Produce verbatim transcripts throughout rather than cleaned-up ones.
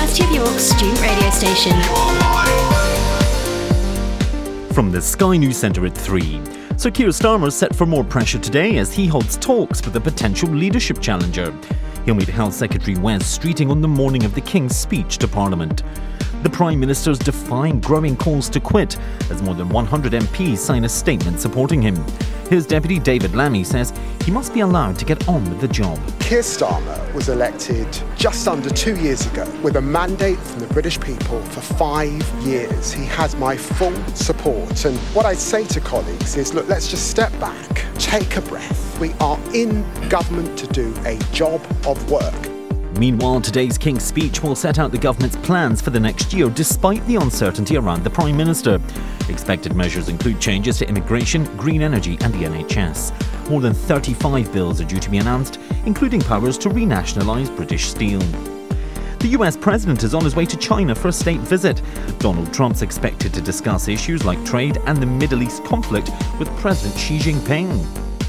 University of York's student radio station. From the Sky News Centre at three. Sir Keir Starmer set for more pressure today as he holds talks with a potential leadership challenger. He'll meet Health Secretary Wes Streeting on the morning of the King's speech to Parliament. The Prime Minister's defying growing calls to quit as more than one hundred M Ps sign a statement supporting him. His deputy David Lammy says he must be allowed to get on with the job. Keir Starmer was elected just under two years ago with a mandate from the British people for five years. He has my full support. And what I say to colleagues is, look, let's just step back, take a breath. We are in government to do a job of work. Meanwhile, today's King's speech will set out the government's plans for the next year despite the uncertainty around the Prime Minister. Expected measures include changes to immigration, green energy and the N H S. More than thirty-five bills are due to be announced, including powers to renationalise British Steel. The U S President is on his way to China for a state visit. Donald Trump's expected to discuss issues like trade and the Middle East conflict with President Xi Jinping.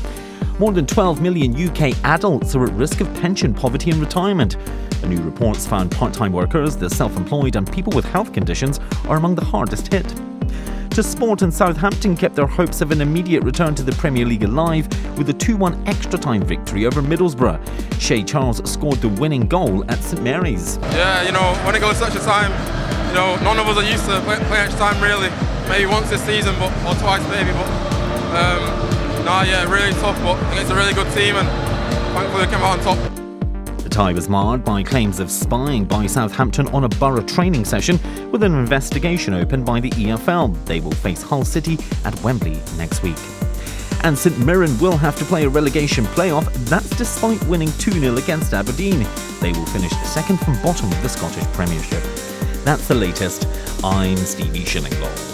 More than twelve million U K adults are at risk of pension poverty in retirement. A new report's found part-time workers, the self-employed and people with health conditions are among the hardest hit. To sport, and Southampton kept their hopes of an immediate return to the Premier League alive with a two one extra-time victory over Middlesbrough. Shea Charles scored the winning goal at St Mary's. Yeah, you know, when it goes to extra time, you know, none of us are used to playing play extra time really. Maybe once this season, but or twice maybe, but um, Nah, yeah, really tough, but against a really good team, and thankfully they came out on top. The tie was marred by claims of spying by Southampton on a Borough training session, with an investigation opened by the E F L. They will face Hull City at Wembley next week. And St Mirren will have to play a relegation playoff. That's despite winning two nil against Aberdeen. They will finish second from bottom of the Scottish Premiership. That's the latest. I'm Stevie Shillinglaw.